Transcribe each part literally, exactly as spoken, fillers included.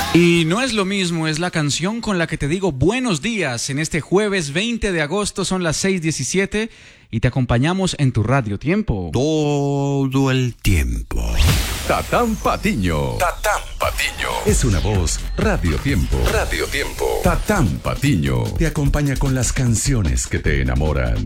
Y no es lo mismo, es la canción con la que te digo buenos días en este jueves veinte de agosto, son las seis diecisiete y te acompañamos en tu Radio Tiempo. Todo el tiempo. Tatán Patiño. Tatán Patiño. Es una voz Radio Tiempo. Radio Tiempo. Tatán Patiño te acompaña con las canciones que te enamoran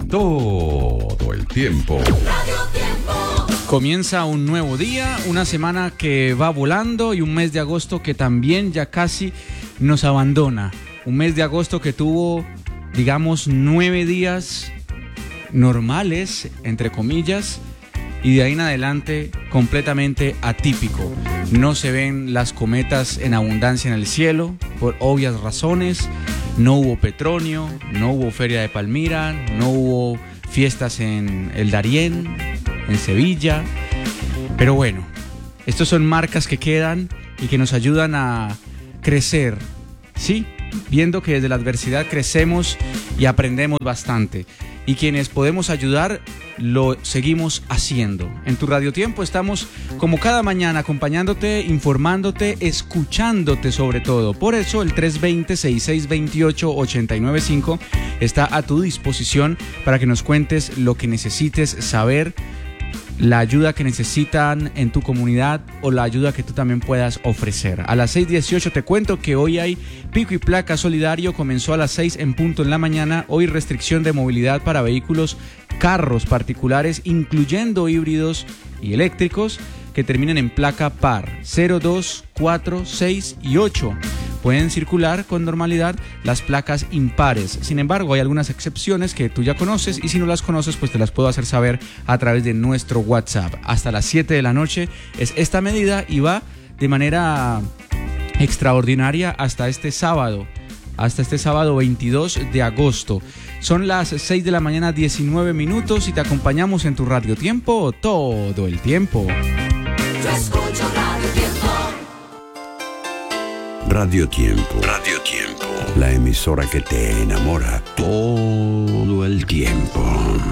todo el tiempo. Radio Tiempo. Comienza un nuevo día, una semana que va volando y un mes de agosto que también ya casi nos abandona. Un mes de agosto que tuvo, digamos, nueve días normales, entre comillas, y de ahí en adelante completamente atípico. No se ven las cometas en abundancia en el cielo, por obvias razones. No hubo Petronio, no hubo Feria de Palmira, no hubo fiestas en el Darién, en Sevilla. Pero bueno, estos son marcas que quedan y que nos ayudan a crecer, ¿sí? Viendo que desde la adversidad crecemos y aprendemos bastante. Y quienes podemos ayudar, lo seguimos haciendo. En tu Radio Tiempo estamos como cada mañana acompañándote, informándote, escuchándote sobre todo. Por eso el tres dos cero, seis seis dos ocho, ocho nueve cinco está a tu disposición para que nos cuentes lo que necesites saber, la ayuda que necesitan en tu comunidad o la ayuda que tú también puedas ofrecer. A las seis dieciocho te cuento que hoy hay pico y placa solidario, comenzó a las seis en punto en la mañana. Hoy restricción de movilidad para vehículos, carros particulares, incluyendo híbridos y eléctricos, que terminen en placa par cero, dos, cuatro, seis y ocho. Pueden circular con normalidad las placas impares. Sin embargo, hay algunas excepciones que tú ya conoces y si no las conoces, pues te las puedo hacer saber a través de nuestro WhatsApp. Hasta las siete de la noche es esta medida y va de manera extraordinaria hasta este sábado, hasta este sábado veintidós de agosto. Son las seis de la mañana, diecinueve minutos y te acompañamos en tu Radio Tiempo todo el tiempo. Yo escucho Radio Tiempo. Radio Tiempo. Radio Tiempo. La emisora que te enamora todo el tiempo.